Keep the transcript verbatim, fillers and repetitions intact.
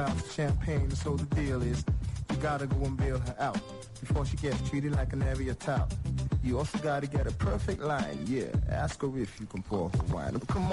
bottles of champagne, so the deal is, you gotta go and bail her out before she gets treated like an area tout. You also gotta get a perfect line, yeah. Ask her if you can pour her wine. Come